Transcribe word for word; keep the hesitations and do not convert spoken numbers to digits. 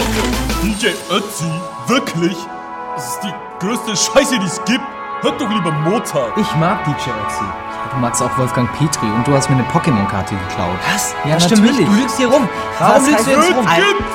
D J Ötzi? Wirklich? Das ist die größte Scheiße, die es gibt. Hört doch lieber Mozart. Ich mag D J Ötzi. Du magst auch Wolfgang Petri und du hast mir eine Pokémon-Karte geklaut. Was? Ja, das stimmt natürlich. nicht. Du lügst hier rum. Warum Was lügst du heißt- jetzt rum? Gib